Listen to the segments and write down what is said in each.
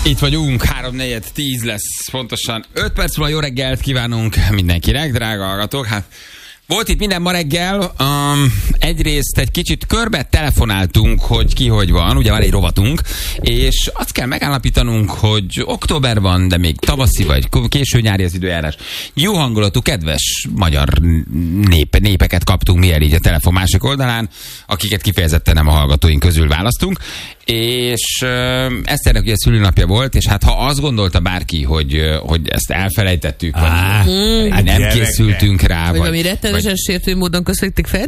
Itt vagyunk, 3:10 lesz, pontosan 5 perc múlva jó reggelt kívánunk mindenkinek, drága hallgatók. Hát volt itt minden ma reggel, egyrészt egy kicsit körbe telefonáltunk, hogy ki hogy van, ugye van egy rovatunk, és azt kell megállapítanunk, hogy október van, de még tavaszi vagy késő nyári az időjárás. Jó hangulatú, kedves magyar népeket kaptunk mi el így a telefon másik oldalán, akiket kifejezetten nem a hallgatóink közül választunk, és Eszternek ugye szülőnapja volt, és hát ha azt gondolta bárki, hogy ezt elfelejtettük, vagy nem készültünk rá, vagy rettenesen sértő módon köszönték fel,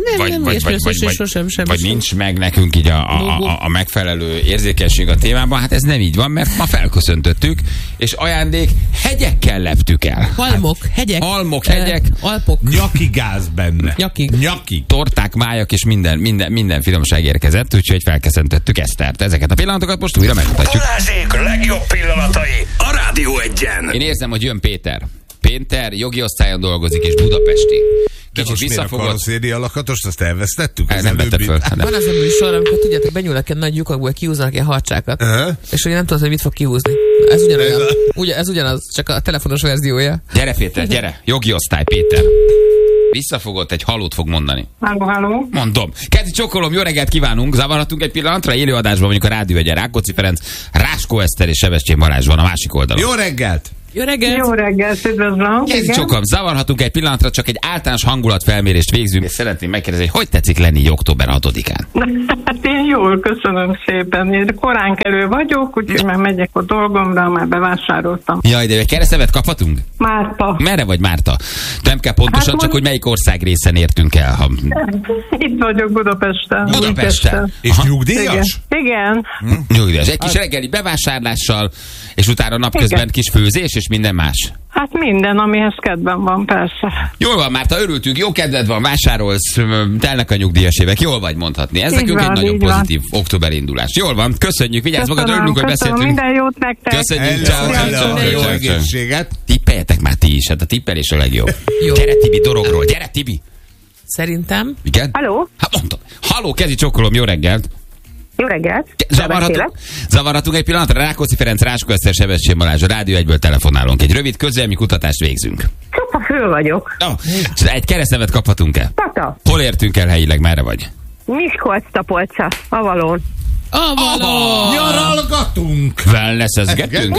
vagy nincs meg nekünk így a megfelelő érzékenység a témában, hát ez nem így van, mert ma felköszöntöttük, és ajándék hegyekkel leptük el. Halmok, hegyek. Halmok, hegyek. Alpok. Nyaki gáz benne. Nyaki. Torták, májak és minden finomság érkezett, úgyhogy felköszöntöttük Esztert. Ezeket a pillanatokat most újra megmutatjuk. Balázsék legjobb pillanatai a Rádió Egyen. Én érzem, hogy jön Péter. Péter jogi osztályon dolgozik és budapesti. De most miért a karosszéria lakatost, azt elvesztettük? Nem vette föl. Van az a műsor, amikor tudjátok, benyúlnak ilyen nagy lyukakból, kiúznak ilyen harcsákat. És ugye nem tudod, hogy mit fog kihúzni. Ez ugyanolyan. Ez ugyanaz, csak a telefonos verziója. Gyere Péter, gyere. Jogi osztály Péter. Visszafogott, egy halót fog mondani. Halló. Mondom. Kezi csokolom, jó reggelt kívánunk. Zavarhatunk egy pillanatra, élőadásban mondjuk a Rádió Egyen. Rákóczi Ferenc, Ráskó Eszter és Sebestyén Balázs van a másik oldalon. Jó reggelt! Jó reggelt! Jó reggelt, üdvözlöm! Kezi csokolom, zavarhatunk egy pillanatra, csak egy általános hangulatfelmérést végzünk, és szeretném megkérdezni, hogy tetszik lenni október 6-án? Hát én jól, köszönöm szépen. Én korán kelő vagyok, úgyhogy már megyek a dolgomra, már bevásároltam. Jaj, de egy keresztevet kaphatunk? Márta. Merre vagy Márta? Nem kell pontosan, csak hogy melyik ország részen értünk el. Ha... Itt vagyok Budapesten. Budapesten. És nyugdíjas? Igen. Nyugdíjas. Egy kis reggeli bevásárlással, és utána napközben kis főzés, és minden más. Hát minden, amihez kedvem van, persze. Jól van, Márta, örültünk, jó kedved van, vásárolsz, telnek a nyugdíjas évek, jól vagy mondhatni. Ez nekünk egy nagyon pozitív október indulás. Jól van, köszönjük, vigyázz magad, örülünk, hogy beszéltünk. Minden jót nektek. Köszönjük, Jó egészséget. Tippeljetek már ti is, hát a tippelés a legjobb. Jó. Gyere Tibi dologról, gyere Tibi. Szerintem. Igen? Halló? Hát mondtam. Halló, Kezi csokolom, jó reggelt. Jó reggelt. Zavarhatunk egy pillanatra. Rákóczi Ferenc, Ráskó Eszter, Sebestyén Balázs, a Rádió Egyből telefonálunk. Egy rövid közelmi kutatást végzünk. Csupa fő vagyok. Egy keresztnevet kaphatunk-e? Tata. Hol értünk el helyileg, merre vagy? Miskolc-Tapolca, Avalon. Avalon! Nyaralgatunk! Wellnessezgetünk?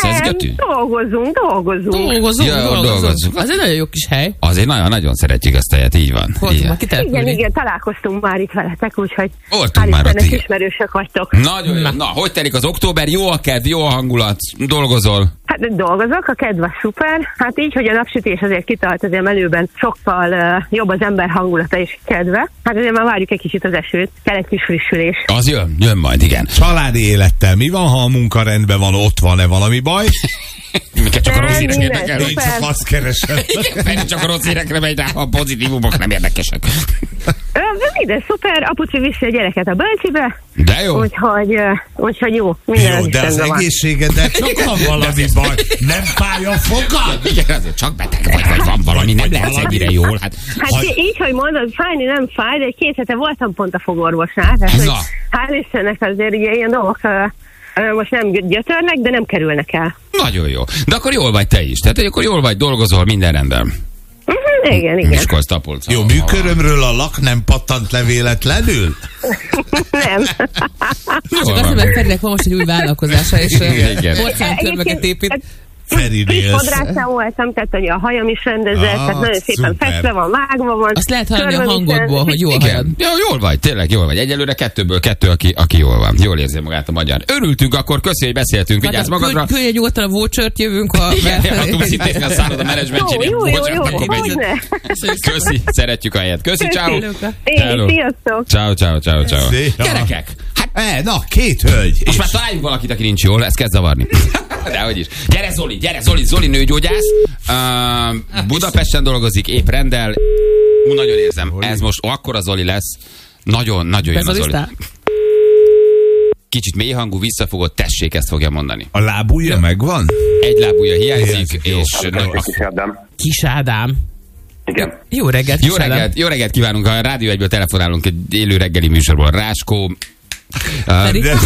Dolgozunk. Az egy nagyon jó kis hely. Azért nagyon-nagyon szeretjük ezt a helyet, így van. Igen, találkoztunk már itt veletek, úgyhogy voltunk már ott, igen. Ismerősök vagytok. Nagyon jó. Na, hogy telik az október? Jó a kedv, jó a hangulat? Dolgozol? Hát dolgozok, a kedv szuper. Hát így, hogy a napsütés azért kitart, azért menőben sokkal jobb az ember hangulata és kedve. Hát azért már várjuk egy kicsit az esőt, kell egy kis frissülés. Az jön majd, igen. Családi élettel mi van, ha a munkarendben van, ott van-e valami baj? Minket csak a rossz hírek érdekel. Én csak azt keresem. Igen, csak a rossz hírekre megy rá, a pozitívumok nem érdekesek. Minden szuper, apuci viszi a gyereket a bölcsibe. De jó. Úgyhogy jó. Jó, de az egészségeddel csak van valami baj. Nem fáj a fogad? Igen, azért csak beteg vagy van valami, nem lehet ennyire jól. Hát így, hogy mondod, fájni nem fáj, de 2 hete voltam pont a fogorvosnál. Hál' Istennek azért ilyen dolgok most nem gyötörnek, de nem kerülnek el. Nagyon jó. De akkor jól vagy te is. Tehát akkor jól vagy, dolgozol, minden rendben. Igen. Miskolc-Tapolca. Jó, műkörömről a lak nem pattant le véletlenül? Nem. Csak azt, hogy Ferinek van most egy új vállalkozása, és porcánkörmöket épít. Friss fodrászán voltam, tehát hogy a hajam is rendezett, tehát nagyon szépen festve van, vágva van. Azt lehet hallani a hangodból, hogy jól hallod. Ja, jól vagy, tényleg jól vagy. Egyelőre 2-ből 2, aki jól van. Jól érzi magát a magyar. Örültünk akkor, köszi, hogy beszéltünk. Vigyázz magadra. Küldj egy nyugodtan a vouchert, jövünk a... Igen, a tuszítézni a szállod a menedzsmentjénél. Jó. Köszi, szeretjük a helyet. Köszi, ciao. Sziasztok. Ciao. Gyerekek. Na, 2 hölgy. Most már találjunk valakit, aki nincs jól, ez kezd zavarni. Dehogy is. Gyere Zoli nőgyógyász. Budapesten dolgozik, épp rendel. Nagyon érzem, ez most akkora Zoli lesz. Nagyon jön a Zoli. Kicsit mélyhangú, visszafogott, tessék, ezt fogja mondani. A lábujja megvan? Egy lábujja hiányzik, és... Kis Ádám. Igen. Jó reggelt, Jó reggelt kívánunk. A Rádió Egyből telefonálunk egy élő reggeli műsorból. Ráskó De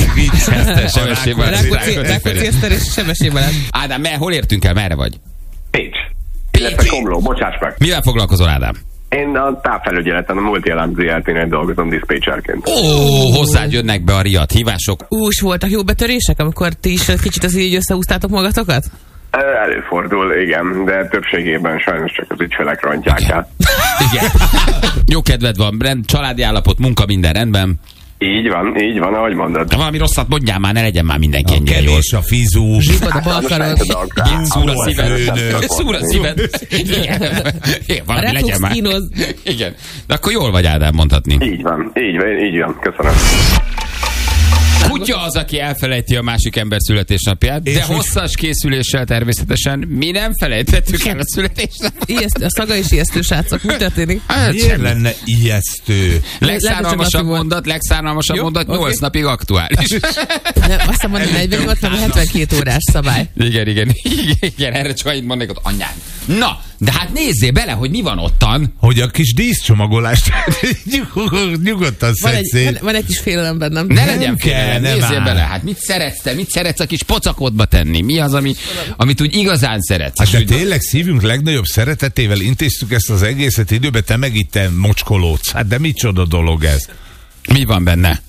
Rákóczi Eszter és Sebessé Balázs. Ádám, hol értünk el? Merre vagy? Pécs. Illetve Komló, bocsáss meg. Mivel foglalkozol, Ádám? Én a távfelügyeleten, a Multi-Alarm ZRT-nél dolgozom diszpécserként. Hozzád jönnek be a riadt hívások. És voltak jó betörések, amikor ti is kicsit az így összehúztátok magatokat? Előfordul, igen, de többségében sajnos csak az ügyfelek rontják el. Igen. Jó kedved van, családi állapot, munka, minden rendben. Így van, ahogy mondod. De valami rosszat mondjál már, ne legyen már mindenki ennyire jól. Kevés a fizú. Zsibad a balkarod. Szúr a szíved. Szúr a szíved. Igen, valami legyen már. Igen. De akkor jól vagy, Ádám, mondhatni. Így van. Köszönöm. Kutya az, aki elfelejti a másik ember születésnapját, de hosszas készüléssel természetesen mi nem felejtettük el a születésnapját. Ijesztő, a szaga is ijesztő, srácok. Mi történik? Miért lenne ijesztő? Legszánalmasabb mondat, 8 napig aktuális. Nem, azt hiszem, hogy 48, nem 72 órás szabály. Igen, erre csak annyit mondnék, hogy anyád. Na, de hát nézzél bele, hogy mi van ottan. Hogy a kis díszcsomagolást nyugodtan szedj szét. Van egy kis félelem bennem. Ne legyen félelem, nézzél bele. Hát mit szeretsz a kis pocakodba tenni? Mi az, amit úgy igazán szeretsz? Hát de tényleg szívünk legnagyobb szeretetével intéztük ezt az egészet időbe, te meg itt mocskolódsz. Hát de micsoda dolog ez? Mi van benne?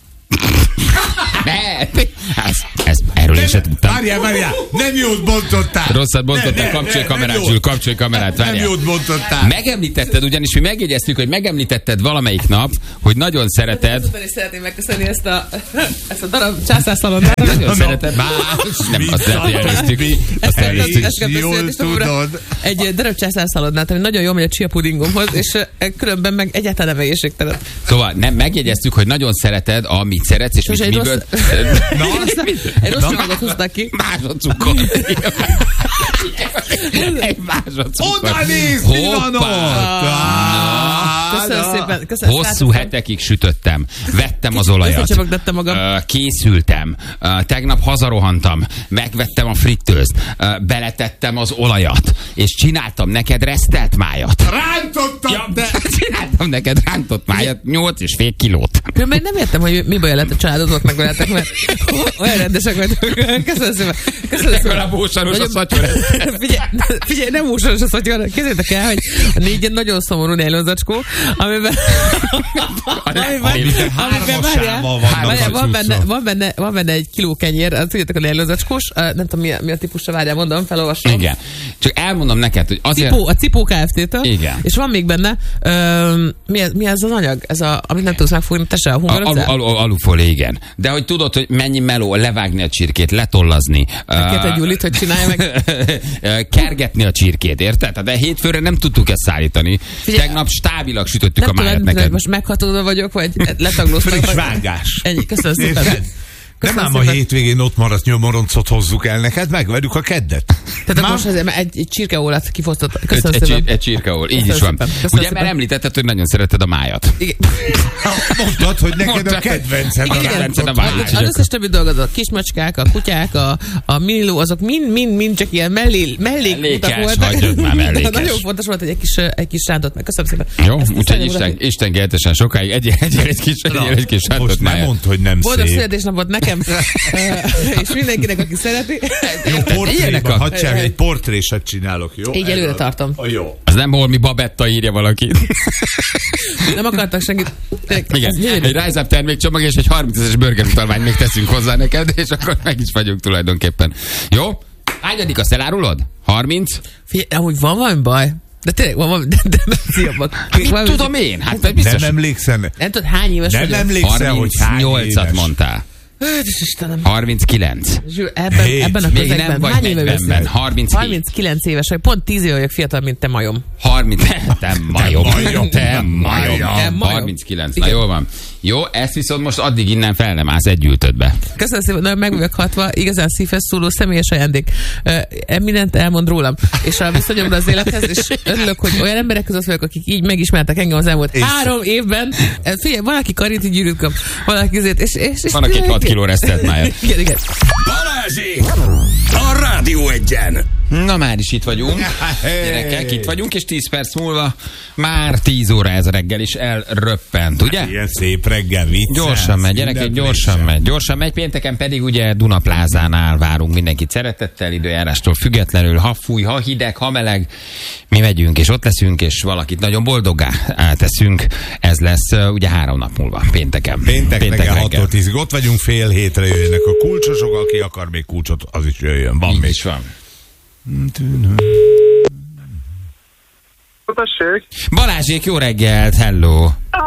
Erről én sem tudtam. Várjál, nem jót bontottál. Rosszat bontottál, kapcsolj kamerát, várjál. Nem jót bontottál. Megemlítetted, ugyanis mi megjegyeztük, hogy megemlítetted valamelyik nap, hogy nagyon szereted. Ezután is szeretném megköszönni ezt a darab császárszalonnát. Nagyon szereted. Nem, azt elnéztük. Jól tudod. Egy darab császárszalonnát, ami nagyon jól megy a chia pudingomhoz, és különben meg egyáltalán nem egészségtelen. Szóval nem megjegyeztük, hogy nagyon szereted, amit szeretsz, és miből... Egy rossz csomagot hozták ki. Másodcukor. Egy másodcukor. Oda nézd, mi van ott! Köszönöm szépen. Hosszú hetekig sütöttem. Vettem az olajat. Készültem. Tegnap hazarohantam. Megvettem a frittőzt. Beletettem az olajat. És csináltam neked resztelt májat. Rántottam! Csináltam neked rántott májat. 8,5 kilót. Különben nem értem, hogy mi baj lett a családodnak veletek, mert olyan rendesek vagytok. Köszönöm szépen. A búsaros a szatyor. Figyelj, nem búsaros a szatyor. Képzeljétek el, hogy a 4 nagyon szomorú nejlonzacskó, amiben van benne egy kiló kenyér, az tudjátok, a nejlonzacskós, nem tudom mi a típusra, várjál, mondom, felolvasom. Igen. Csak elmondom neked, hogy azért... A Cipó Kft-től. Igen. És van még benne, mi ez az anyag? Ez amit nem tudsz megfogni, te se a hungarocell? Alufólia, igen. De hogy tudod, hogy mennyi meló levágni a csirkét, letollazni. Kérted Gyulit, hogy csinálja meg. Kergetni a csirkét, érted? De hétfőre nem tudtuk ezt szállítani. Figyelj, tegnap stábilag sütöttük a májat neked. Most meghatódva vagyok, vagy letaglóztam. Friss vágás. Ennyi, köszönöm szépen. Nem ám a hétvégén ott maradt nyomoroncot hozzuk el neked, megverjük a keddet. Tehát most azért egy csirkeólat kifosztott. Köszönöm szépen. Egy csirkeól, így is van. Ugye, mert említetted, hogy nagyon szereted a májat. Igen. Mondtad, hogy neked a kedvenced a rántott májat. Az összes többi dolgot, a kismacskák, a kutyák, a milló, azok mind csak ilyen mellékutak voltak. Nagyon fontos volt, hogy egy kis rántott meg. Köszönöm szépen. Jó, úgyhogy Isten keltesen sokáig egy kis rántott májat. Nem mondd, hogy nem szép. Boldog születésnapot nekem, és mindenkinek, aki szereti. Egy portrésat csinálok, jó? Így előre tartom. Jó. Az nem Holmi Babetta, írja valaki. Nem akartak senkit. Igen, egy Rise Up termékcsomag és egy 30 ezer burgerutalványt még teszünk hozzá neked, és akkor meg is vagyunk tulajdonképpen. Jó? Hányadik, azt elárulod? 30? Figyelj, ahogy van valami baj. De tényleg van, de nem szívak. Mit tudom én? Hát biztos. Nem emlékszem. Nem tudod, hány éves vagyok? Nem emlékszem, hogy hány éves. 38-at mondtál. Istenem. 39. Ebben a közegben hány éve beszélünk? 39 éves vagy, pont 10 éve vagyok fiatal, mint te majom. 30, te majom. 39, na jól van. Jó, ezt viszont most addig innen fel nem állsz, egy ültödbe. Köszönöm szépen, nagyon meg vagyok hatva, igazán szívhez szóló személyes ajándék. Mindent elmond rólam, és a viszonyomra az élethez, és örülök, hogy olyan emberek között vagyok, akik így megismertek engem az elmúlt 3 évben. Figyelj, valaki karinti gyűrűt kap, valaki azért, és van, aki 6 kiló resztelt májat. Igen. Balázsék! A Rádió Egyen! Na már is itt vagyunk. Gyerekek, itt vagyunk, és 10 perc múlva már 10 óra ez a reggel is elröppent, ugye? Ilyen szép reggel, viccelsz. Gyorsan megy, gyerekek, gyorsan megy. Pénteken pedig ugye Dunaplázánál várunk mindenkit szeretettel, időjárástól függetlenül, ha fúj, ha hideg, ha meleg, mi megyünk, és ott leszünk, és valakit nagyon boldoggá teszünk. Ez lesz ugye 3 nap múlva, pénteken. Péntek reggel 6-tól 10-ig. Ott vagyunk, fél hétre jöjjenek a kulcsosok, aki akar még kulcsot, az is jöjjön. Van Így még. is van. Balázsék, jó reggelt, hello.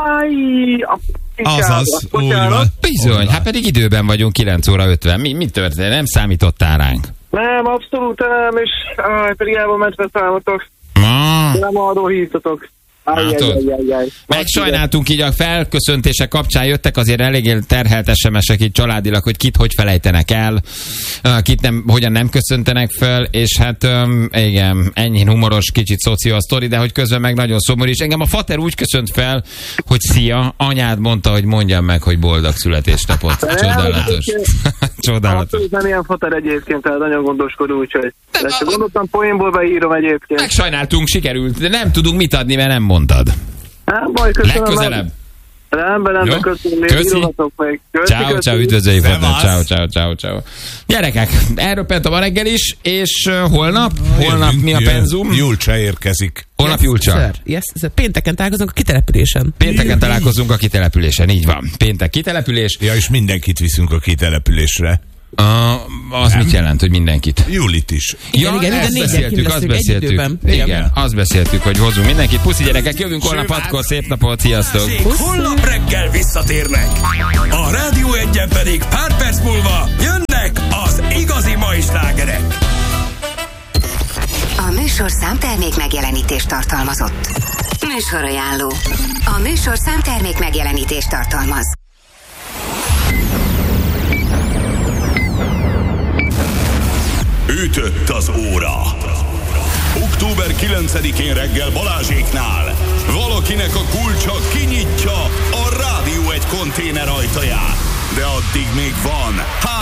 Azaz, úgy van. Bizony, hát pedig időben vagyunk, 9 óra 50. Mi történt? Nem számítottál ránk? Nem, abszolút nem, és pedig elmentve számotok. Nem arról hívtatok. Megsajnáltunk így a felköszöntések kapcsán, jöttek azért eléggé terhelt SMS-ek így családilag, hogy kit hogy felejtenek el, kit nem, hogyan nem köszöntenek fel, és hát igen, ennyi humoros, kicsit szoció a sztori, de hogy közben meg nagyon szomorú, és engem a fater úgy köszönt fel, hogy szia, anyád mondta, hogy mondjam meg, hogy boldog születésnapot. Csodálatos. Csodálatos. Nem ilyen fater egyébként, tehát nagyon gondoskodó, úgyhogy ezt gondoltam, poénból beírom egyébként. Megsajnáltunk, sikerült, de nem tudunk mit adni, mert nem mondtad. Nem baj, köszönöm. Legközelebb. Nem, köszönöm. Köszi. Ciao, üdvözöljük. Ciao. Gyerekek, elröppent a ma reggel is, és holnap mi a penzum? Julcsa érkezik. Holnap Julcsa. Yes, pénteken találkozunk a kitelepülésen. Pénteken találkozunk a kitelepülésen, így van. Péntek kitelepülés. Ja, és mindenkit viszünk a kitelepülésre. Az nem. Mit jelent, hogy mindenkit? Julit is. Ja, igen, azt beszéltük. Igen, azt beszéltük, hogy hozunk mindenkit. Puszi gyerekek, jövünk holnap 6-kor, szép napot, sziasztok! Holnap reggel visszatérnek. A Rádió Egyen pedig pár perc múlva jönnek az igazi mai slágerek. A műsor számtermék megjelenítést tartalmazott. Műsorajánló. A műsor számtermék megjelenítést tartalmaz. Ütött az óra. Október 9-én reggel Balázséknál valakinek a kulcsa kinyitja a Rádió egy konténer ajtaját. De addig még van